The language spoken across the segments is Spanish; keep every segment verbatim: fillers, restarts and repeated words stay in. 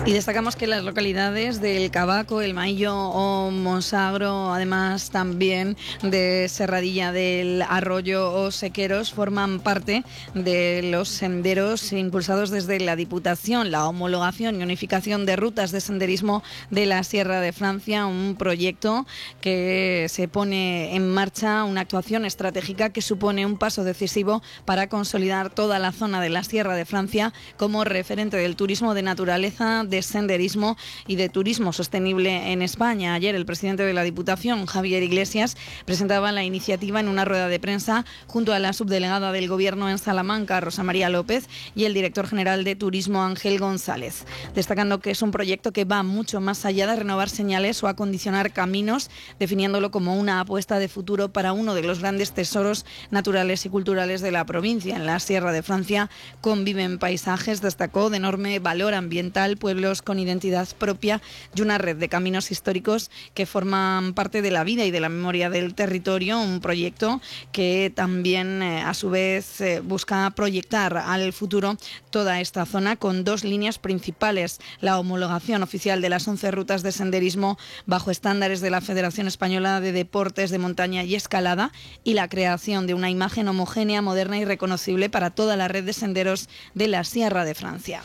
Y destacamos que las localidades del Cavaco, El Maillo o Monsagro, además también de Serradilla del Arroyo o Sequeros, forman parte de los senderos impulsados desde la Diputación, la homologación y unificación de rutas de senderismo de la Sierra de Francia, un proyecto que se pone en marcha, una actuación estratégica que supone un paso decisivo para consolidar toda la zona de la Sierra de Francia como referente del turismo de naturaleza, de senderismo y de turismo sostenible en España. Ayer el presidente de la Diputación, Javier Iglesias, presentaba la iniciativa en una rueda de prensa junto a la subdelegada del Gobierno en Salamanca, Rosa María López, y el director general de Turismo, Ángel González, destacando que es un proyecto que va mucho más allá de renovar señales o acondicionar caminos, definiéndolo como una apuesta de futuro para uno de los grandes tesoros naturales y culturales de la provincia. En la Sierra de Francia conviven paisajes, destacó, de enorme valor ambiental, pueblos con identidad propia y una red de caminos históricos que forman parte de la vida y de la memoria del territorio, un proyecto que también eh, a su vez eh, busca proyectar al futuro toda esta zona con dos líneas principales: la homologación oficial de las once rutas de senderismo bajo estándares de la Federación Española de Deportes de Montaña y Escalada, y la creación de una imagen homogénea, moderna y reconocible para toda la red de senderos de la Sierra de Francia.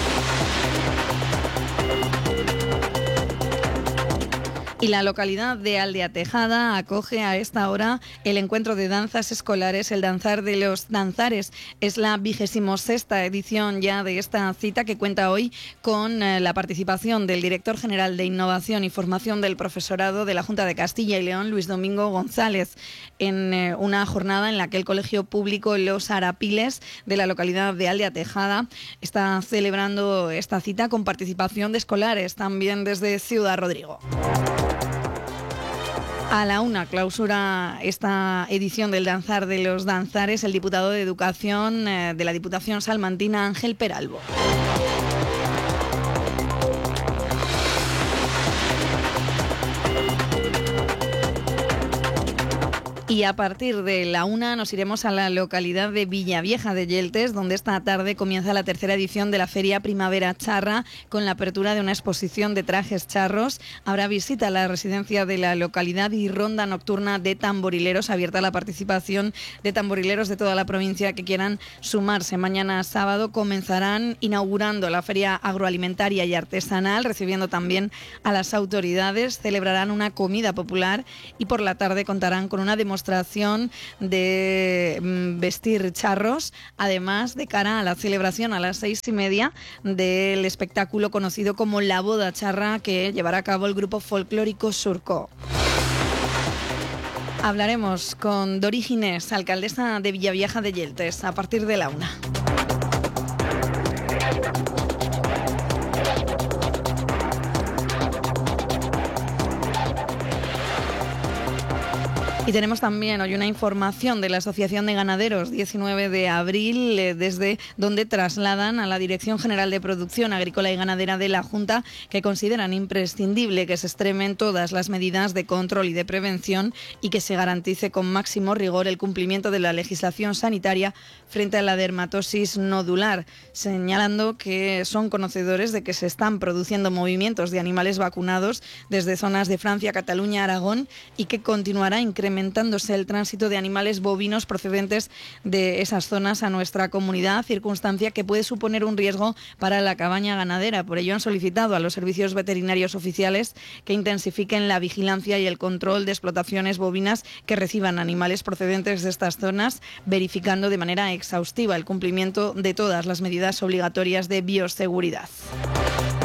Y la localidad de Aldea Tejada acoge a esta hora el encuentro de danzas escolares, el Danzar de los Danzares. Es la vigésimo sexta edición ya de esta cita, que cuenta hoy con eh, la participación del director general de Innovación y Formación del Profesorado de la Junta de Castilla y León, Luis Domingo González, en eh, una jornada en la que el Colegio Público Los Arapiles de la localidad de Aldea Tejada está celebrando esta cita con participación de escolares también desde Ciudad Rodrigo. A la una clausura esta edición del Danzar de los Danzares el diputado de Educación eh, de la Diputación salmantina, Ángel Peralbo. Y a partir de la una nos iremos a la localidad de Villavieja de Yeltes, donde esta tarde comienza la tercera edición de la Feria Primavera Charra, con la apertura de una exposición de trajes charros. Habrá visita a la residencia de la localidad y ronda nocturna de tamborileros, abierta a la participación de tamborileros de toda la provincia que quieran sumarse. Mañana sábado comenzarán inaugurando la Feria Agroalimentaria y Artesanal, recibiendo también a las autoridades. Celebrarán una comida popular y por la tarde contarán con una demostración demostración de vestir charros, además de cara a la celebración a las seis y media del espectáculo conocido como La Boda Charra, que llevará a cabo el grupo folclórico Surco. Hablaremos con Dori Ginés, alcaldesa de Villavieja de Yeltes, a partir de la una. Y tenemos también hoy una información de la Asociación de Ganaderos, diecinueve de abril, eh, desde donde trasladan a la Dirección General de Producción Agrícola y Ganadera de la Junta que consideran imprescindible que se extremen todas las medidas de control y de prevención y que se garantice con máximo rigor el cumplimiento de la legislación sanitaria frente a la dermatosis nodular, señalando que son conocedores de que se están produciendo movimientos de animales vacunados desde zonas de Francia, Cataluña, Aragón, y que continuará incrementándose el tránsito de animales bovinos procedentes de esas zonas a nuestra comunidad, circunstancia que puede suponer un riesgo para la cabaña ganadera. Por ello han solicitado a los servicios veterinarios oficiales que intensifiquen la vigilancia y el control de explotaciones bovinas que reciban animales procedentes de estas zonas, verificando de manera exhaustiva el cumplimiento de todas las medidas obligatorias de bioseguridad.